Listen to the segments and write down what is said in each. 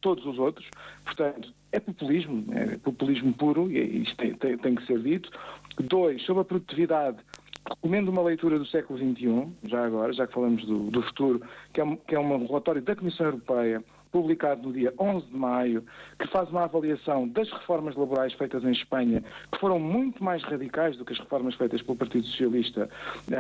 todos os outros. Portanto, é populismo puro, e isto tem que ser dito. 2, sobre a produtividade, recomendo uma leitura do século XXI, já que falamos do futuro, que é um relatório da Comissão Europeia, publicado no dia 11 de maio, que faz uma avaliação das reformas laborais feitas em Espanha, que foram muito mais radicais do que as reformas feitas pelo Partido Socialista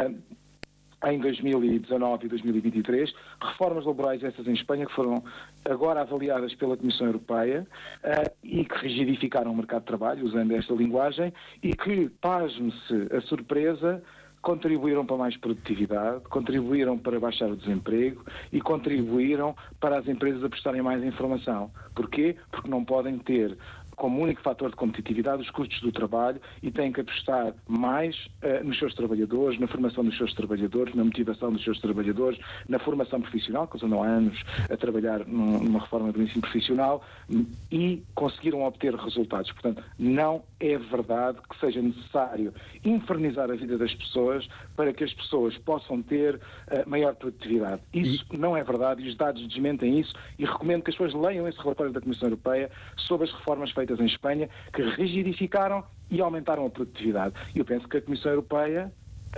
em 2019 e 2023, reformas laborais essas em Espanha que foram agora avaliadas pela Comissão Europeia e que rigidificaram o mercado de trabalho, usando esta linguagem, e que, pasme-se a surpresa, contribuíram para mais produtividade, contribuíram para baixar o desemprego e contribuíram para as empresas a prestarem mais informação. Porquê? Porque não podem ter como único fator de competitividade os custos do trabalho e têm que apostar mais nos seus trabalhadores, na formação dos seus trabalhadores, na motivação dos seus trabalhadores, na formação profissional, que eles andam há anos a trabalhar numa reforma do ensino profissional, e conseguiram obter resultados. Portanto, não é verdade que seja necessário infernizar a vida das pessoas para que as pessoas possam ter maior produtividade. Isso não é verdade e os dados desmentem isso, e recomendo que as pessoas leiam esse relatório da Comissão Europeia sobre as reformas feitas em Espanha, que rigidificaram e aumentaram a produtividade. E eu penso que a Comissão Europeia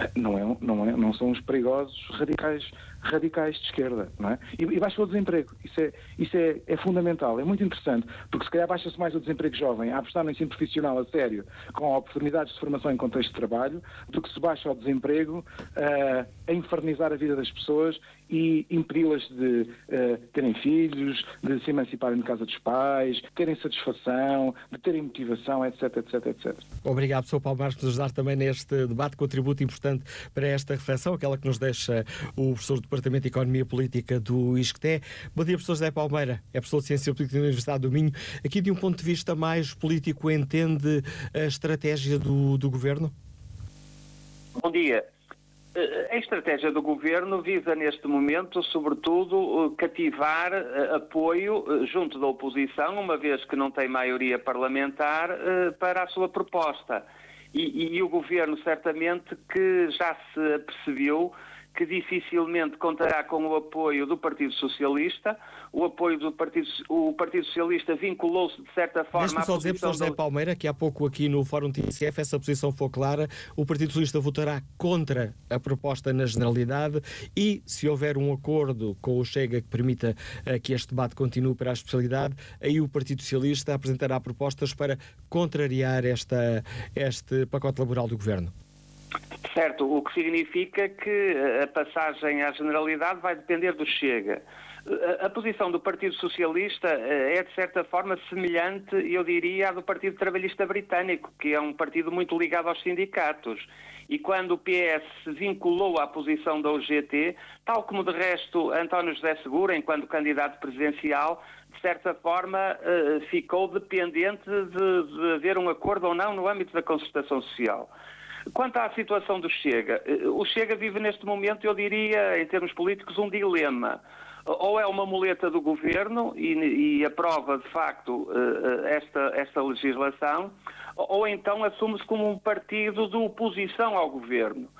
não são os perigosos radicais de esquerda, não é? E baixa o desemprego. Isso é fundamental, é muito interessante, porque se calhar baixa-se mais o desemprego jovem a apostar no ensino profissional a sério, com oportunidades de formação em contexto de trabalho, do que se baixa o desemprego a infernizar a vida das pessoas e impedi-las de terem filhos, de se emanciparem de casa dos pais, terem satisfação, de terem motivação, etc, etc, etc. Obrigado, Sr. Paulo Marques, por nos ajudar também neste debate, contributo importante para esta reflexão, aquela que nos deixa o professor do Departamento de Economia Política do ISCTE. Bom dia, professor José Palmeira, é professor de Ciência Política da Universidade do Minho. Aqui, de um ponto de vista mais político, entende a estratégia do Governo? Bom dia. A estratégia do Governo visa, neste momento, sobretudo, cativar apoio junto da oposição, uma vez que não tem maioria parlamentar, para a sua proposta. E o Governo, certamente, que já se apercebeu que dificilmente contará com o apoio do Partido Socialista. O Partido Socialista vinculou-se, de certa forma, Deixe-me só dizer, professor José Palmeira, que há pouco aqui no Fórum TSF essa posição foi clara. O Partido Socialista votará contra a proposta na generalidade e, se houver um acordo com o Chega que permita que este debate continue para a especialidade, aí o Partido Socialista apresentará propostas para contrariar este pacote laboral do Governo. Certo, o que significa que a passagem à generalidade vai depender do Chega. A posição do Partido Socialista é, de certa forma, semelhante, eu diria, à do Partido Trabalhista Britânico, que é um partido muito ligado aos sindicatos. E quando o PS se vinculou à posição da UGT, tal como de resto António José Segura, enquanto candidato presidencial, de certa forma ficou dependente de haver um acordo ou não no âmbito da concertação social. Quanto à situação do Chega, o Chega vive neste momento, eu diria, em termos políticos, um dilema. Ou é uma muleta do Governo e aprova, de facto, esta legislação, ou então assume-se como um partido de oposição ao Governo.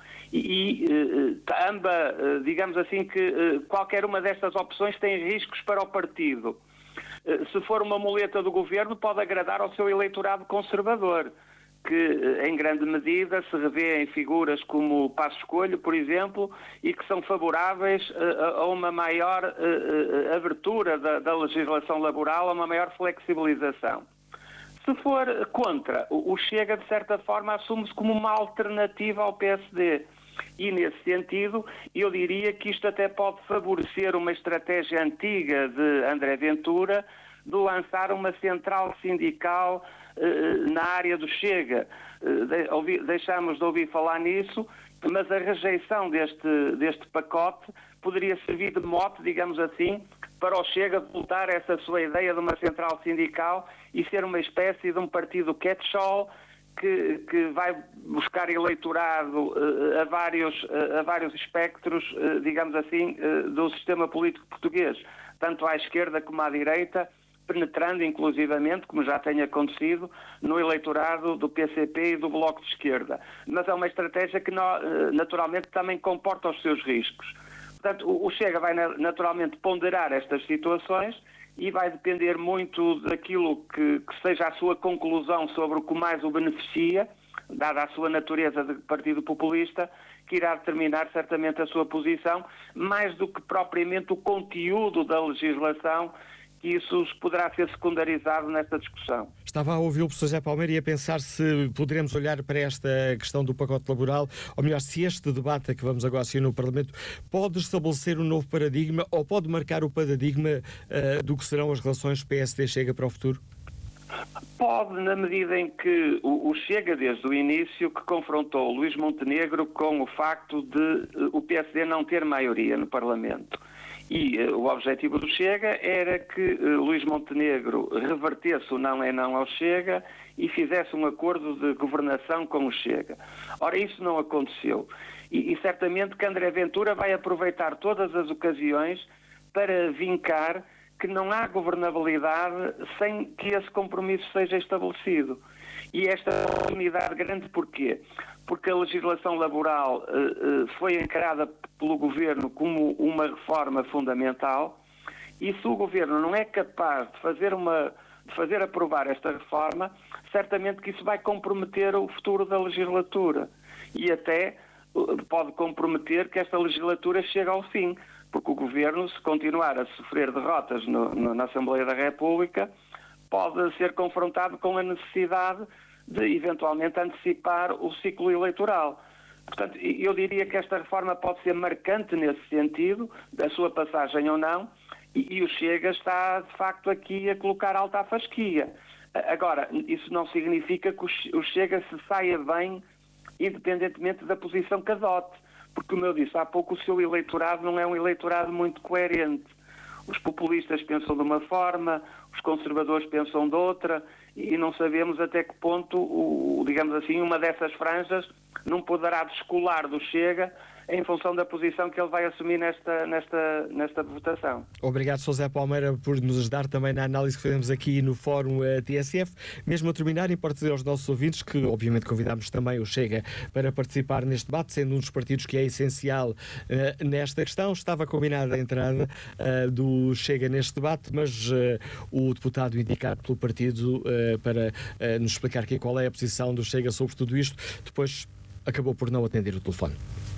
Digamos assim, que qualquer uma destas opções tem riscos para o partido. Se for uma muleta do Governo, pode agradar ao seu eleitorado conservador, que em grande medida se revê em figuras como Passos Coelho, por exemplo, e que são favoráveis a uma maior abertura da legislação laboral, a uma maior flexibilização. Se for contra, o Chega, de certa forma, assume-se como uma alternativa ao PSD. E, nesse sentido, eu diria que isto até pode favorecer uma estratégia antiga de André Ventura de lançar uma central sindical na área do Chega. Deixamos de ouvir falar nisso, mas a rejeição deste pacote poderia servir de mote, digamos assim, para o Chega voltar a essa sua ideia de uma central sindical e ser uma espécie de um partido catch-all que vai buscar eleitorado a vários espectros, digamos assim, do sistema político português, tanto à esquerda como à direita, penetrando inclusivamente, como já tem acontecido, no eleitorado do PCP e do Bloco de Esquerda. Mas é uma estratégia que naturalmente também comporta os seus riscos. Portanto, o Chega vai naturalmente ponderar estas situações e vai depender muito daquilo que seja a sua conclusão sobre o que mais o beneficia, dada a sua natureza de partido populista, que irá determinar certamente a sua posição, mais do que propriamente o conteúdo da legislação, que isso poderá ser secundarizado nesta discussão. Estava a ouvir o professor José Palmeira e a pensar se poderemos olhar para esta questão do pacote laboral, ou melhor, se este debate que vamos agora assistir no Parlamento pode estabelecer um novo paradigma ou pode marcar o paradigma do que serão as relações PSD-Chega para o futuro? Pode, na medida em que o Chega, desde o início, que confrontou Luís Montenegro com o facto de o PSD não ter maioria no Parlamento. E o objetivo do Chega era que Luís Montenegro revertesse o não é não ao Chega e fizesse um acordo de governação com o Chega. Ora, isso não aconteceu. E certamente que André Ventura vai aproveitar todas as ocasiões para vincar que não há governabilidade sem que esse compromisso seja estabelecido. E esta oportunidade grande porquê? Porque a legislação laboral foi encarada pelo Governo como uma reforma fundamental, e se o Governo não é capaz de fazer aprovar esta reforma, certamente que isso vai comprometer o futuro da legislatura. E até pode comprometer que esta legislatura chegue ao fim, porque o Governo, se continuar a sofrer derrotas na Assembleia da República, pode ser confrontado com a necessidade de, eventualmente, antecipar o ciclo eleitoral. Portanto, eu diria que esta reforma pode ser marcante nesse sentido, da sua passagem ou não, e o Chega está, de facto, aqui a colocar alta à fasquia. Agora, isso não significa que o Chega se saia bem, independentemente da posição que adote. Porque, como eu disse há pouco, o seu eleitorado não é um eleitorado muito coerente. Os populistas pensam de uma forma, os conservadores pensam de outra, e não sabemos até que ponto, digamos assim, uma dessas franjas não poderá descolar do Chega em função da posição que ele vai assumir nesta votação. Obrigado, Sr. José Palmeira, por nos ajudar também na análise que fazemos aqui no Fórum TSF. Mesmo a terminar, importa dizer aos nossos ouvintes que, obviamente, convidámos também o Chega para participar neste debate, sendo um dos partidos que é essencial nesta questão. Estava combinada a entrada do Chega neste debate, mas o deputado indicado pelo partido para nos explicar aqui qual é a posição do Chega sobre tudo isto, depois acabou por não atender o telefone.